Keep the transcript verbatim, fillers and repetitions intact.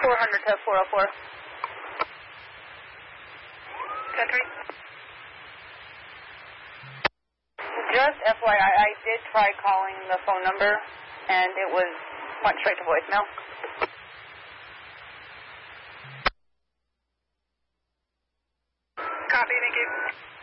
four hundred to four oh four. ten three. Just F Y I, I did try calling the phone number, and it was went straight to voicemail. Copy, thank you.